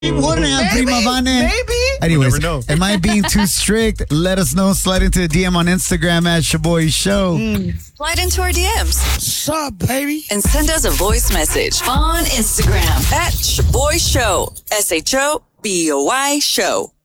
Wouldn't have Prima Vane. Maybe. Anyways, never know. am I being too strict? Let us know. Slide into a DM on Instagram at Shaboy Show. Slide into our DMs What's up, baby? and send us a voice message on Instagram at Shaboy Show. SHOBOY Show.